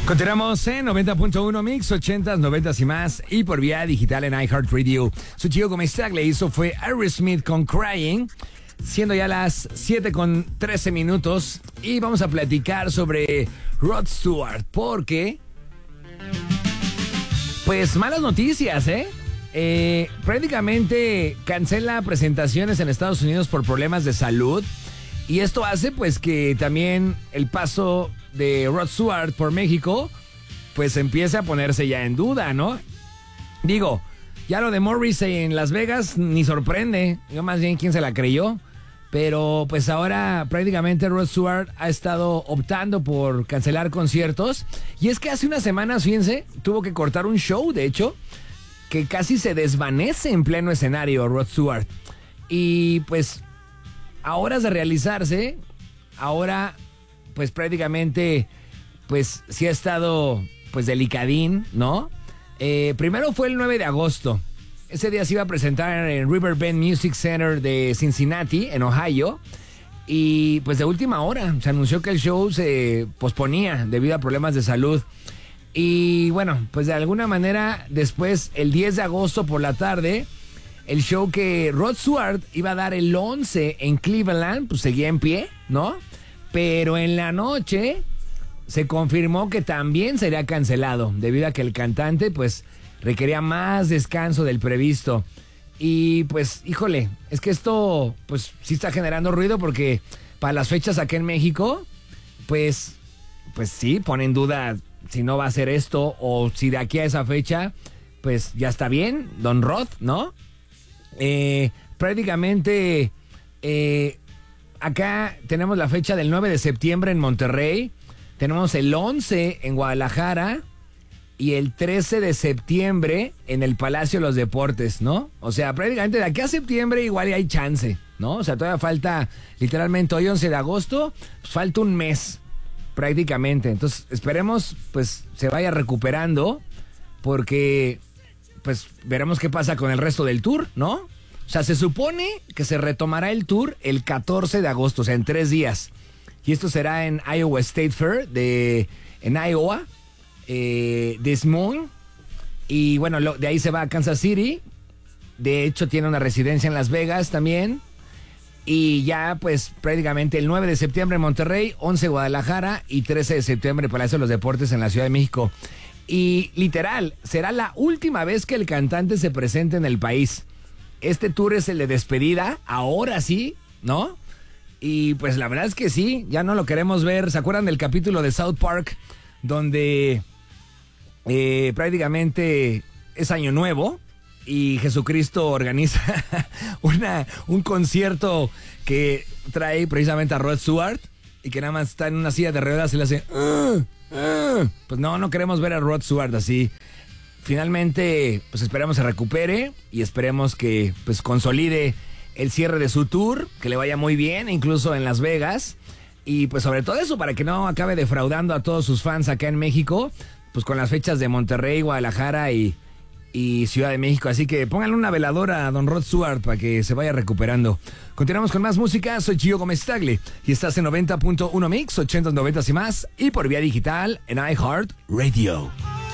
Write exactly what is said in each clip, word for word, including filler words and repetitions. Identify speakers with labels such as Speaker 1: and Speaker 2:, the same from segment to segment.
Speaker 1: Continuamos en noventa punto uno Mix, ochentas, noventas y más, y por vía digital en iHeartRadio. Su chico como está le hizo fue Aerosmith con Crying, siendo ya las siete con trece minutos, y vamos a platicar sobre Rod Stewart, porque pues malas noticias, ¿eh? Eh, prácticamente cancela presentaciones en Estados Unidos por problemas de salud, y esto hace pues que también el paso de Rod Stewart por México pues empiece a ponerse ya en duda, ¿no? Digo, ya lo de Morrissey en Las Vegas ni sorprende, yo más bien quién se la creyó, pero pues ahora prácticamente Rod Stewart ha estado optando por cancelar conciertos, y es que hace unas semanas, fíjense, tuvo que cortar un show, de hecho, que casi se desvanece en pleno escenario Rod Stewart, y pues a horas de realizarse, ahora pues prácticamente pues sí ha estado pues delicadín, ¿no? Eh, primero fue el nueve de agosto. Ese día se iba a presentar en Riverbend Music Center de Cincinnati, en Ohio, y pues de última hora se anunció que el show se posponía debido a problemas de salud. Y bueno, pues de alguna manera después, el diez de agosto por la tarde, el show que Rod Stewart iba a dar el once en Cleveland, pues seguía en pie, ¿no? Pero en la noche se confirmó que también sería cancelado, debido a que el cantante pues requería más descanso del previsto. Y pues, híjole, es que esto pues sí está generando ruido, porque para las fechas aquí en México, pues, pues sí, pone en duda si no va a ser esto, o si de aquí a esa fecha, pues ya está bien, Don Rod, ¿no? Eh, prácticamente... Eh, Acá tenemos la fecha del nueve de septiembre en Monterrey, tenemos el once en Guadalajara y el trece de septiembre en el Palacio de los Deportes, ¿no? O sea, prácticamente de aquí a septiembre igual hay chance, ¿no? O sea, todavía falta, literalmente hoy once de agosto, pues falta un mes prácticamente. Entonces esperemos pues se vaya recuperando, porque pues veremos qué pasa con el resto del tour, ¿no? O sea, se supone que se retomará el tour el catorce de agosto, o sea, en tres días. Y esto será en Iowa State Fair, de, en Iowa, eh, Des Moines. Y bueno, lo, de ahí se va a Kansas City. De hecho, tiene una residencia en Las Vegas también. Y ya, pues, prácticamente el nueve de septiembre en Monterrey, once en Guadalajara y trece de septiembre Palacio de los Deportes en la Ciudad de México. Y literal, será la última vez que el cantante se presente en el país. Este tour es el de despedida, ahora sí, ¿no? Y pues la verdad es que sí, ya no lo queremos ver. ¿Se acuerdan del capítulo de South Park donde eh, prácticamente es Año Nuevo y Jesucristo organiza una, un concierto que trae precisamente a Rod Stewart y que nada más está en una silla de ruedas y le hace... Uh, uh. Pues no, no queremos ver a Rod Stewart así. Finalmente, pues esperemos se recupere y esperemos que pues consolide el cierre de su tour, que le vaya muy bien, incluso en Las Vegas. Y pues sobre todo eso, para que no acabe defraudando a todos sus fans acá en México, pues con las fechas de Monterrey, Guadalajara y, y Ciudad de México. Así que pónganle una veladora a Don Rod Stewart para que se vaya recuperando. Continuamos con más música, soy Gio Gómez Tagle y estás en noventa punto uno Mix, ochentas, noventas y más, y por vía digital en iHeartRadio.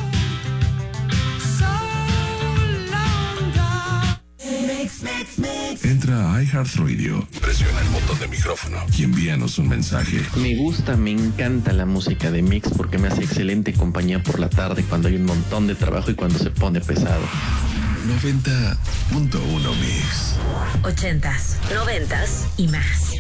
Speaker 2: Entra a iHeartRadio, presiona el botón de micrófono y envíanos un mensaje.
Speaker 3: Me gusta, me encanta la música de Mix porque me hace excelente compañía por la tarde cuando hay un montón de trabajo y cuando se pone pesado.
Speaker 2: noventa punto uno Mix.
Speaker 4: Ochentas, noventas y más.